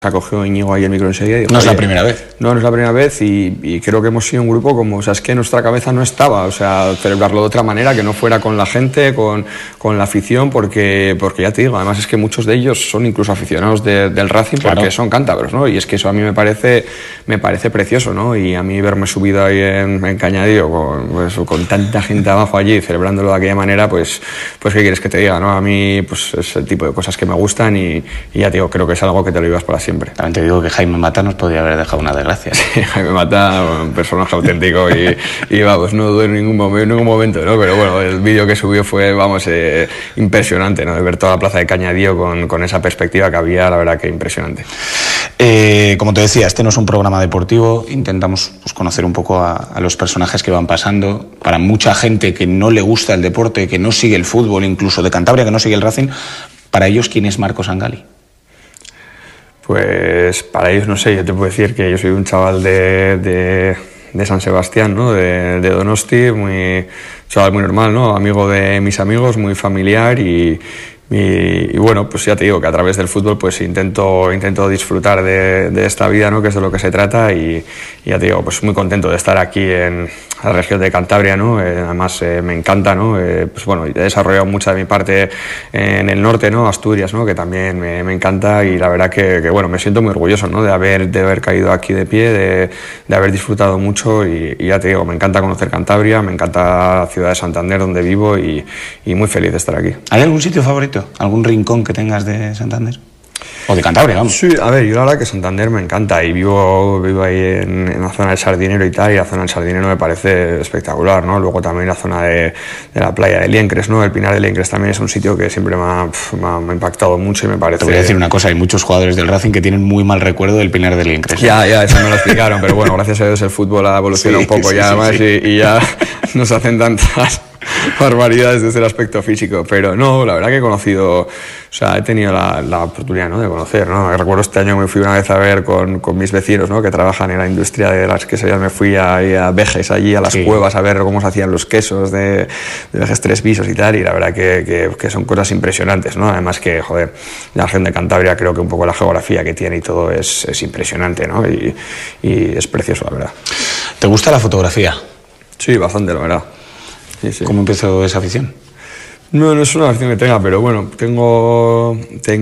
Ha cogido Íñigo ahí el micro enseguida y dijo, no es la primera vez. No es la primera vez y creo que hemos sido un grupo como, o sea, es que nuestra cabeza no estaba, o sea, celebrarlo de otra manera, que no fuera con la gente, con la afición, porque ya te digo, además es que muchos de ellos son incluso aficionados del Racing, claro, porque son cántabros, ¿no? Y es que eso a mí me parece precioso, ¿no? Y a mí verme subido ahí en Cañadío con tanta gente abajo allí celebrándolo de aquella manera, pues ¿qué quieres que te diga, no? A mí pues es el tipo de cosas que me gustan y ya te digo, creo que es algo que te lo llevas para siempre. También te digo que Jaime Mata nos podría haber dejado una desgracia. Sí, Jaime Mata, un personaje auténtico y vamos, no dudo en ningún momento, ¿no? Pero bueno, el vídeo que subió fue, vamos, impresionante, ¿no? De ver toda la plaza de Cañadío con esa perspectiva que había, la verdad que impresionante. Como te decía, este no es un programa deportivo, intentamos pues, conocer un poco a los personajes que van pasando. Para mucha gente que no le gusta el deporte, que no sigue el fútbol, incluso de Cantabria, que no sigue el Racing, para ellos, ¿quién es Marco Sangali? Pues para ellos, no sé, yo te puedo decir que yo soy un chaval de San Sebastián, ¿no? De Donosti, chaval muy normal, ¿no? Amigo de mis amigos, muy familiar y bueno, pues ya te digo que a través del fútbol pues intento disfrutar de esta vida, ¿no? Que es de lo que se trata y ya te digo, pues muy contento de estar aquí en la región de Cantabria, ¿no? Además me encanta, ¿no? Pues bueno, he desarrollado mucha de mi parte en el norte, ¿no? Asturias, ¿no? Que también me encanta y la verdad que bueno, me siento muy orgulloso, ¿no? De haber caído aquí de pie, de haber disfrutado mucho y ya te digo, me encanta conocer Cantabria, me encanta la ciudad de Santander donde vivo y muy feliz de estar aquí. ¿Hay algún sitio favorito? ¿Algún rincón que tengas de Santander? O de Cantabria, vamos. Sí, a ver, yo la verdad que Santander me encanta y vivo ahí en la zona del Sardinero y tal, y la zona del Sardinero me parece espectacular, ¿no? Luego también la zona de la playa de Liencres, ¿no? El Pinar de Liencres también es un sitio que siempre me ha impactado mucho y me parece... Te voy a decir una cosa, hay muchos jugadores del Racing que tienen muy mal recuerdo del Pinar de Liencres. Ya, eso me lo explicaron, pero bueno, gracias a Dios el fútbol ha evolucionado un poco ya más y ya nos hacen tantas barbaridades desde el aspecto físico, pero no, la verdad que he conocido, o sea, he tenido la oportunidad, ¿no? De conocer, ¿no? Recuerdo este año me fui una vez a ver con mis vecinos, ¿no? Que trabajan en la industria de las queserías, me fui a Vejes allí, a las cuevas, a ver cómo se hacían los quesos de Vejes Tres Pisos y tal, y la verdad que son cosas impresionantes, ¿no? Además que, joder, la región de Cantabria creo que un poco la geografía que tiene y todo es impresionante, ¿no? Y es precioso, la verdad. ¿Te gusta la fotografía? Sí, bastante, la verdad. Sí. ¿Cómo empezó esa afición? No es una afición que tenga, pero bueno, tengo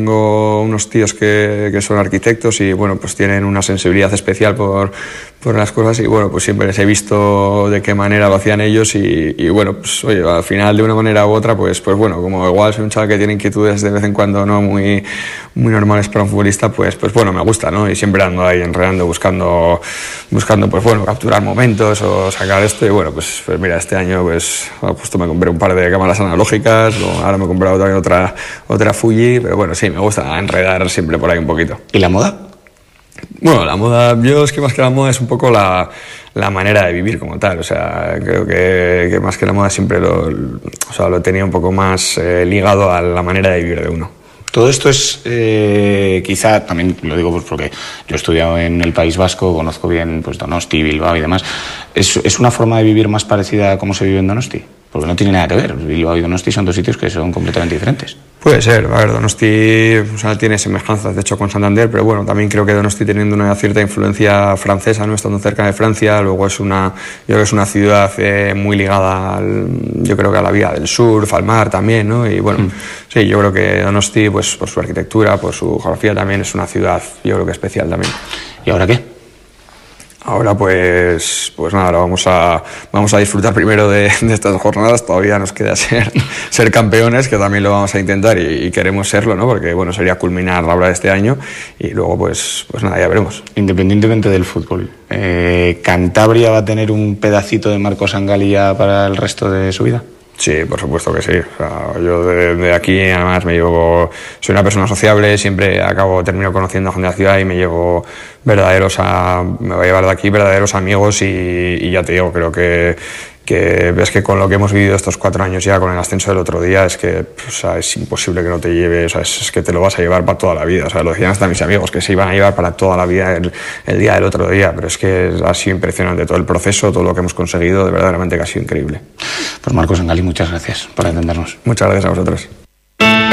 unos tíos que son arquitectos y bueno, pues tienen una sensibilidad especial por las cosas y bueno, pues siempre les he visto de qué manera lo hacían ellos y bueno, pues oye, al final de una manera u otra, pues bueno, como igual soy un chaval que tiene inquietudes de vez en cuando no muy normales para un futbolista, pues bueno, me gusta, ¿no? Y siempre ando ahí enredando, buscando pues bueno, capturar momentos o sacar esto y bueno, pues mira, este año pues me compré un par de cámaras analógicas. Ahora me he comprado también otra Fuji, pero bueno, sí, me gusta enredar siempre por ahí un poquito. ¿Y la moda? Bueno, la moda, yo es que más que la moda es un poco la manera de vivir como tal, o sea, creo que más que la moda siempre lo he tenido un poco más ligado a la manera de vivir de uno. Todo esto es, quizá, también lo digo pues porque yo he estudiado en el País Vasco, conozco bien pues Donosti, Bilbao y demás, ¿es una forma de vivir más parecida a cómo se vive en Donosti? Porque no tiene nada que ver, Bilbao y Donosti son dos sitios que son completamente diferentes. Puede ser, a ver, Donosti tiene semejanzas, de hecho, con Santander, pero bueno, también creo que Donosti teniendo una cierta influencia francesa, no estando cerca de Francia, luego yo creo que es una ciudad muy ligada yo creo que a la vía del surf, al mar también, ¿no? Y bueno, sí, yo creo que Donosti, pues por su arquitectura, por su geografía también es una ciudad, yo creo que especial también. ¿Y ahora qué? Ahora pues nada, ahora vamos a disfrutar primero de estas jornadas, todavía nos queda ser campeones, que también lo vamos a intentar y queremos serlo, ¿no? Porque bueno, sería culminar la obra de este año y luego pues nada, ya veremos. Independientemente del fútbol, ¿Cantabria va a tener un pedacito de Marco Sangali para el resto de su vida? Sí, por supuesto que sí. O sea, yo de aquí además soy una persona sociable, siempre termino conociendo a gente de la ciudad y me voy a llevar de aquí verdaderos amigos y ya te digo, creo que ves que con lo que hemos vivido estos 4 años ya, con el ascenso del otro día, es que es imposible que no te lleve, o sea, es que te lo vas a llevar para toda la vida. O sea, lo decían hasta mis amigos, que se iban a llevar para toda la vida el día del otro día, pero es que ha sido impresionante todo el proceso, todo lo que hemos conseguido, de verdaderamente que ha sido increíble. Pues Marco Sangali, muchas gracias por atendernos. Muchas gracias a vosotros.